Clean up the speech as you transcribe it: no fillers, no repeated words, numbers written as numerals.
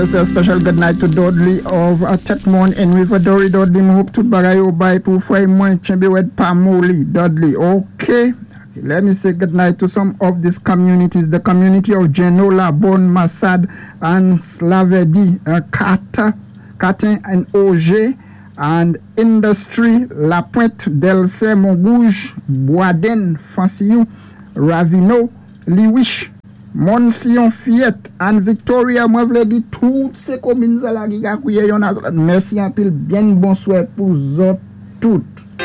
want to say a special good night to Dudley of Tetmon in Riverdori. Dudley, I hope to barayo by pour frère moi chembe wed Pamoli. Dudley, okay. Let me say good night to some of these communities. The community of Genola, Bon, Massad, and Slavedi, Catin and Auger, and Industry, La Pointe, Delce, Montrouge, Boisden, Fanciou, Ravino, Liwish, Monsillon, Fiette, and Victoria. Moi, je dis toutes ces communes là qui a merci un peu, bien bonsoir pour vous toutes.